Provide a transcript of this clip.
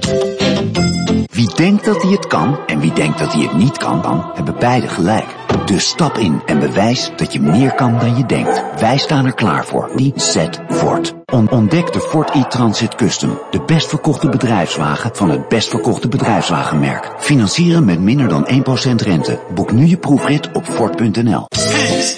Wie denkt dat hij het kan en wie denkt dat hij het niet kan, hebben beide gelijk. Dus stap in en bewijs dat je meer kan dan je denkt. Wij staan er klaar voor. Die zet Ford. Ontdek de Ford e-Transit Custom. De best verkochte bedrijfswagen van het best verkochte bedrijfswagenmerk. Financieren met minder dan 1% rente. Boek nu je proefrit op Ford.nl.